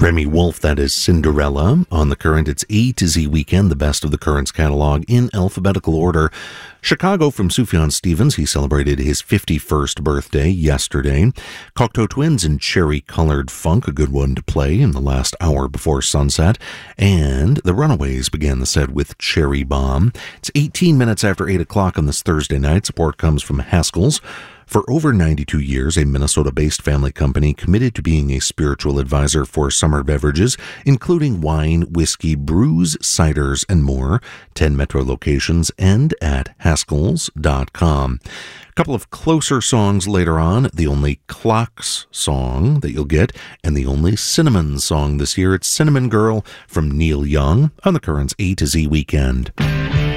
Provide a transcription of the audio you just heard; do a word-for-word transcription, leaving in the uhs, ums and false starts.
Remy Wolf, that is Cinderella. On the Current, it's A to Z Weekend, the best of the Current's catalog in alphabetical order. Chicago from Sufjan Stevens. He celebrated his fifty-first birthday yesterday. Cocteau Twins and Cherry Colored Funk, a good one to play in the last hour before sunset. And the Runaways began the set with Cherry Bomb. It's eighteen minutes after eight o'clock on this Thursday night. Support comes from Haskell's. For over ninety-two years, a Minnesota-based family company committed to being a spiritual advisor for summer beverages, including wine, whiskey, brews, ciders, and more. ten Metro locations and at Haskells dot com. A couple of closer songs later on. The only Clocks song that you'll get, and the only Cinnamon song this year. It's Cinnamon Girl from Neil Young on the Current's A to Z Weekend.